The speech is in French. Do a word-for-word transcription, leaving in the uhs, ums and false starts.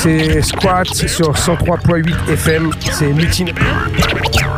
c'est Squat sur cent trois point huit F M, c'est Mutine.